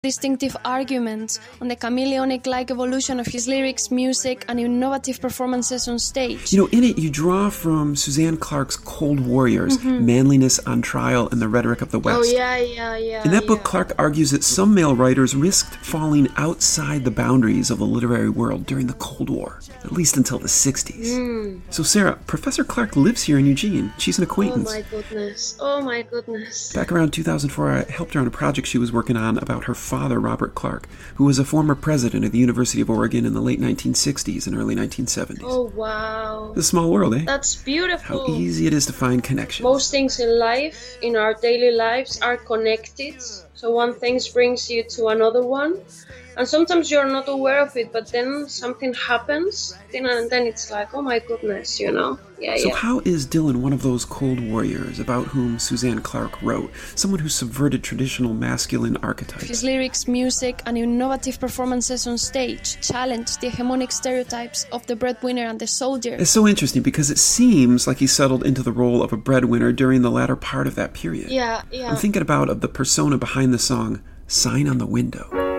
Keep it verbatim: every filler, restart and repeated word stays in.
Distinctive arguments on the chameleonic-like evolution of his lyrics, music, and innovative performances on stage. You know, in it, you draw from Suzanne Clark's Cold Warriors, mm-hmm. Manliness on Trial and the Rhetoric of the West. Oh, yeah, yeah, yeah. In that yeah. book, Clark argues that some male writers risked falling outside the boundaries of the literary world during the Cold War, at least until the sixties. Mm. So, Sarah, Professor Clark lives here in Eugene. She's an acquaintance. Oh, my goodness. Oh, my goodness. Back around two thousand four, I helped her on a project she was working on about her father, Robert Clark, who was a former president of the University of Oregon in the late nineteen sixties and early nineteen seventies. Oh, wow. It's a small world, eh? That's beautiful. How easy it is to find connections. Most things in life, in our daily lives, are connected. So one thing brings you to another one. And sometimes you're not aware of it, but then something happens, and then it's like, oh my goodness, you know? Yeah, so yeah. how is Dylan one of those cold warriors about whom Suzanne Clark wrote? Someone who subverted traditional masculine archetypes. His lyrics, music, and innovative performances on stage challenged the hegemonic stereotypes of the breadwinner and the soldier. It's so interesting because it seems like he settled into the role of a breadwinner during the latter part of that period. Yeah, yeah. I'm thinking about of the persona behind the song Sign on the Window.